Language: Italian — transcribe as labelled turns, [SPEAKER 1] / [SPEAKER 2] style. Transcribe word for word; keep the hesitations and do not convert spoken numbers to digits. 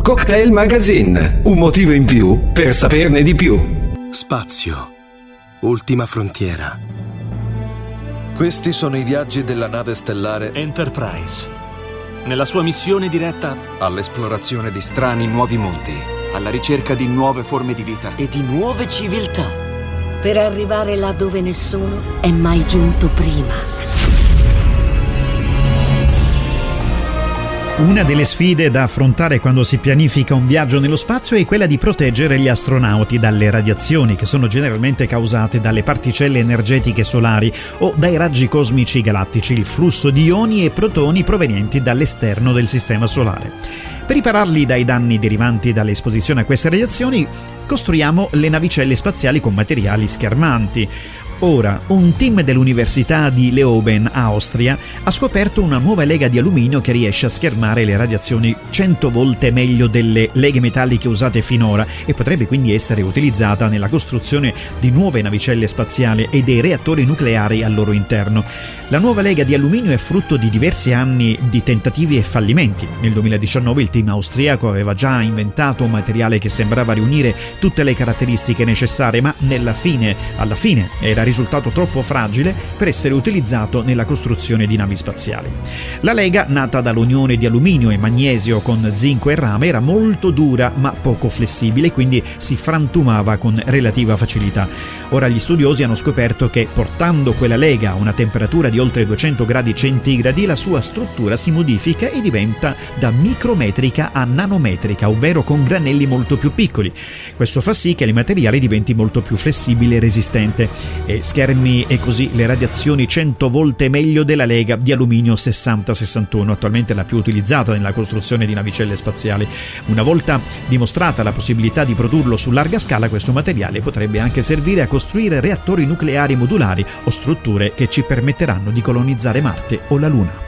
[SPEAKER 1] Cocktail Magazine, un motivo in più per saperne di più.
[SPEAKER 2] Spazio, ultima frontiera.
[SPEAKER 3] Questi sono i viaggi della nave stellare
[SPEAKER 4] Enterprise, nella sua missione diretta
[SPEAKER 5] all'esplorazione di strani nuovi mondi, alla ricerca di nuove forme di vita
[SPEAKER 6] e di nuove civiltà, per arrivare là dove nessuno è mai giunto prima.
[SPEAKER 7] Una delle sfide da affrontare quando si pianifica un viaggio nello spazio è quella di proteggere gli astronauti dalle radiazioni che sono generalmente causate dalle particelle energetiche solari o dai raggi cosmici galattici, il flusso di ioni e protoni provenienti dall'esterno del sistema solare. Per ripararli dai danni derivanti dall'esposizione a queste radiazioni, costruiamo le navicelle spaziali con materiali schermanti. Ora, un team dell'Università di Leoben, Austria, ha scoperto una nuova lega di alluminio che riesce a schermare le radiazioni cento volte meglio delle leghe metalliche usate finora e potrebbe quindi essere utilizzata nella costruzione di nuove navicelle spaziali e dei reattori nucleari al loro interno. La nuova lega di alluminio è frutto di diversi anni di tentativi e fallimenti. Nel duemiladiciannove il team austriaco aveva già inventato un materiale che sembrava riunire tutte le caratteristiche necessarie, ma nella fine, alla fine era risultato troppo fragile per essere utilizzato nella costruzione di navi spaziali. La lega, nata dall'unione di alluminio e magnesio con zinco e rame, era molto dura ma poco flessibile, quindi si frantumava con relativa facilità. Ora gli studiosi hanno scoperto che portando quella lega a una temperatura di oltre duecento gradi centigradi la sua struttura si modifica e diventa da micrometrica a nanometrica, ovvero con granelli molto più piccoli. Questo fa sì che il materiale diventi molto più flessibile e resistente e schermi e così le radiazioni cento volte meglio della lega di alluminio sessanta sessantuno, attualmente la più utilizzata nella costruzione di navicelle spaziali. Una volta dimostrata la possibilità di produrlo su larga scala, questo materiale potrebbe anche servire a costruire reattori nucleari modulari o strutture che ci permetteranno di colonizzare Marte o la Luna.